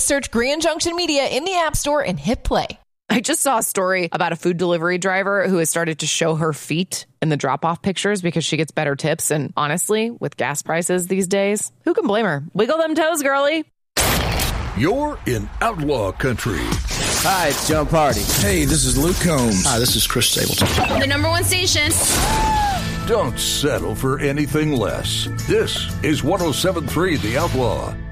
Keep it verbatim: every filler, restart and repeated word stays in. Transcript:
Just search Grand Junction Media in the App Store and hit play. I just saw a story about a food delivery driver who has started to show her feet in the drop-off pictures because she gets better tips. And honestly, with gas prices these days, who can blame her? Wiggle them toes, girly. You're in Outlaw Country. Hi, it's John Party. Hey, this is Luke Combs. Hi, this is Chris Stapleton. The number one station. Don't settle for anything less. This is one oh seven point three The Outlaw.